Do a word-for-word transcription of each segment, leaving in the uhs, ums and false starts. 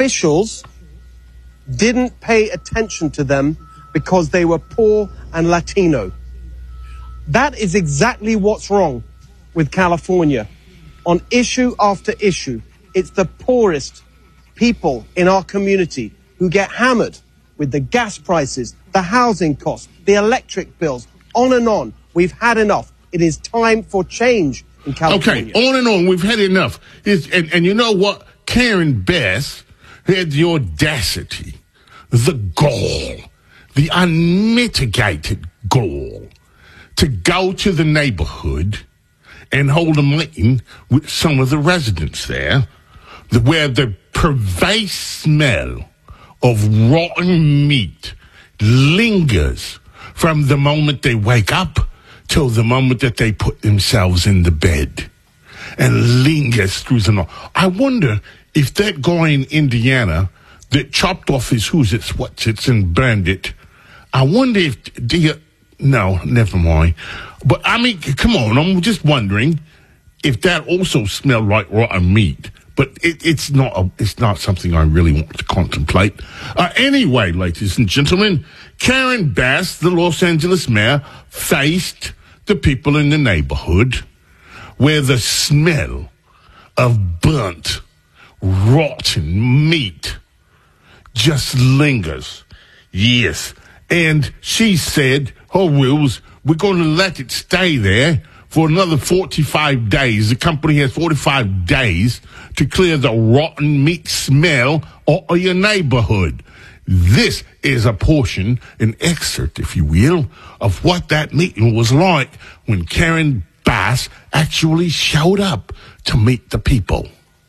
officials didn't pay attention to them because they were poor and Latino. That is exactly what's wrong with California. On issue after issue, it's the poorest people in our community who get hammered with the gas prices, the housing costs, the electric bills, on and on. We've had enough. It is time for change in California. Okay, on and on. We've had enough. It's, and, and you know what? Karen Bass had the audacity, the gall, the unmitigated gall to go to the neighborhood and hold a meeting with some of the residents there, where the pervasive smell of rotten meat lingers from the moment they wake up till the moment that they put themselves in the bed, and lingers through the night. I wonder if that guy in Indiana that chopped off his who's it's what's it's and burned it, I wonder if, do you, no, never mind. But I mean, come on, I'm just wondering if that also smelled like rotten meat. But it, it's not a, it's not something I really want to contemplate. Uh, anyway, ladies and gentlemen, Karen Bass, the Los Angeles mayor, faced the people in the neighborhood where the smell of burnt, rotten meat just lingers. Yes. And she said her rules, we're going to let it stay there for another forty-five days. The company has forty-five days to clear the rotten meat smell of your neighborhood. This is a portion, an excerpt, if you will, of what that meeting was like when Karen Bass actually showed up to meet the people.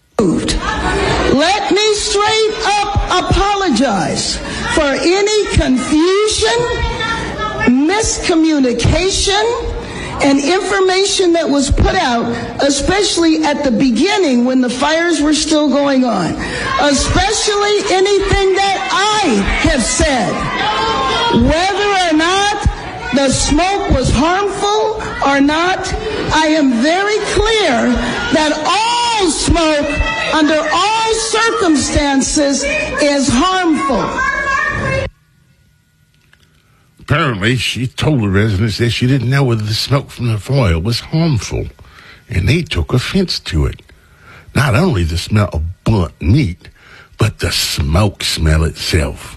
Let me straight up apologize for any confusion, miscommunication, and information that was put out, especially at the beginning when the fires were still going on, especially anything that I have said. Whether or not the smoke was harmful or not, I am very clear that all smoke under all circumstances is harmful. Apparently, she told the residents that she didn't know whether the smoke from the fire was harmful, and they took offense to it. Not only the smell of burnt meat, but the smoke smell itself.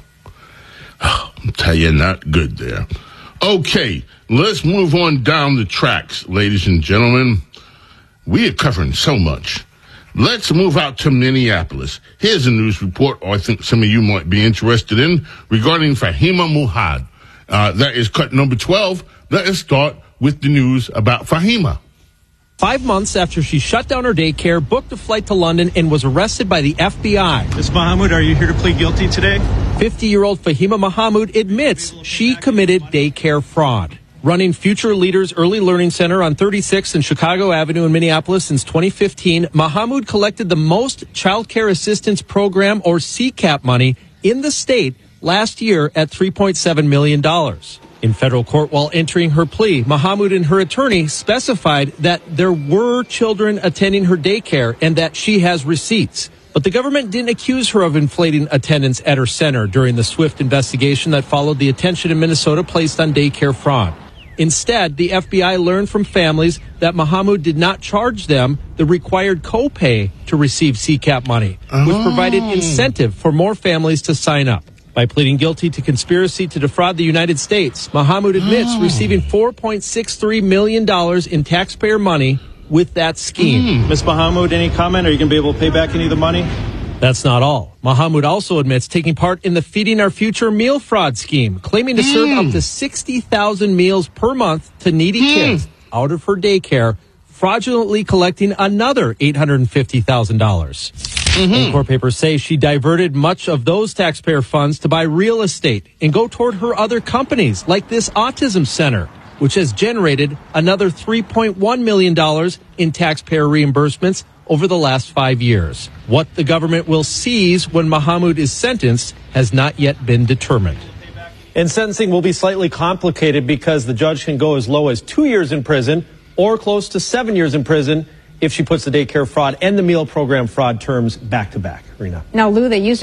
Oh, I'll tell you, not good there. Okay, let's move on down the tracks, ladies and gentlemen. We are covering so much. Let's move out to Minneapolis. Here's a news report I think some of you might be interested in regarding Fahima Muhammad. Uh, that is cut number twelve. Let us start with the news about Fahima. Five months after she shut down her daycare, booked a flight to London, and was arrested by the F B I. Miz Mahmoud, are you here to plead guilty today? fifty-year-old Fahima Mahmoud admits she committed daycare fraud. Running Future Leaders Early Learning Center on thirty-sixth and Chicago Avenue in Minneapolis since twenty fifteen, Mahmoud collected the most Child Care Assistance Program, or C CAP, money in the state last year at three point seven million dollars. In federal court while entering her plea, Mahmoud and her attorney specified that there were children attending her daycare and that she has receipts. But the government didn't accuse her of inflating attendance at her center during the swift investigation that followed the attention in Minnesota placed on daycare fraud. Instead, the F B I learned from families that Mahmoud did not charge them the required copay to receive C CAP money, oh. which provided incentive for more families to sign up. By pleading guilty to conspiracy to defraud the United States, Mahmoud admits oh. receiving four point six three million dollars in taxpayer money with that scheme. Mm. Miz Mahmoud, any comment? Are you going to be able to pay back any of the money? That's not all. Mahmoud also admits taking part in the Feeding Our Future meal fraud scheme, claiming to mm. serve up to sixty thousand meals per month to needy mm. kids out of her daycare, fraudulently collecting another eight hundred fifty thousand dollars. Mm-hmm. Court papers say she diverted much of those taxpayer funds to buy real estate and go toward her other companies, like this autism center, which has generated another three point one million dollars in taxpayer reimbursements over the last five years. What the government will seize when Mahmoud is sentenced has not yet been determined. And sentencing will be slightly complicated because the judge can go as low as two years in prison or close to seven years in prison if she puts the daycare fraud and the meal program fraud terms back to back. Rena. Now, Lou, they used